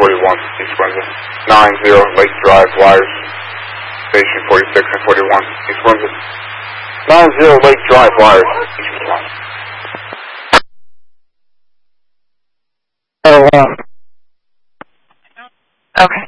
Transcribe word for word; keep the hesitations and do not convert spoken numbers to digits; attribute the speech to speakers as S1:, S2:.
S1: forty-one, East Windsor. nine zero Lake Drive, wires. Station forty-six and forty-one, East Windsor. nine zero Lake Drive, wires. East Windsor.
S2: Oh, wow.
S3: Okay.